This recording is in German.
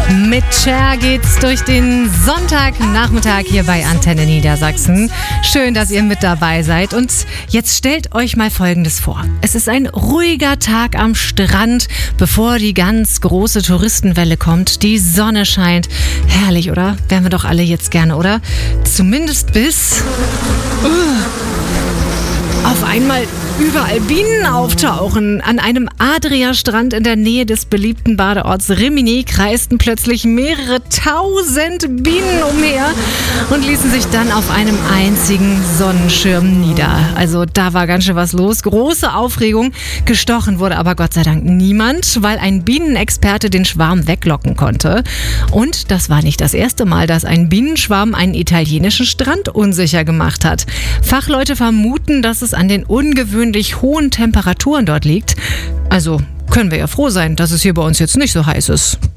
Mit Cher geht's durch den Sonntagnachmittag hier bei Antenne Niedersachsen. Schön, dass ihr mit dabei seid. Und jetzt stellt euch mal Folgendes vor. Es ist ein ruhiger Tag am Strand, bevor die ganz große Touristenwelle kommt. Die Sonne scheint. Herrlich, oder? Wären wir doch alle jetzt gerne, oder? Zumindest bis auf einmal überall Bienen auftauchen. An einem Adria-Strand in der Nähe des beliebten Badeorts Rimini kreisten plötzlich mehrere tausend Bienen umher und ließen sich dann auf einem einzigen Sonnenschirm nieder. Also da war ganz schön was los. Große Aufregung. Gestochen wurde aber Gott sei Dank niemand, weil ein Bienenexperte den Schwarm weglocken konnte. Und das war nicht das erste Mal, dass ein Bienenschwarm einen italienischen Strand unsicher gemacht hat. Fachleute vermuten, dass es an den ungewöhnlich hohen Temperaturen dort liegt. Also können wir ja froh sein, dass es hier bei uns jetzt nicht so heiß ist.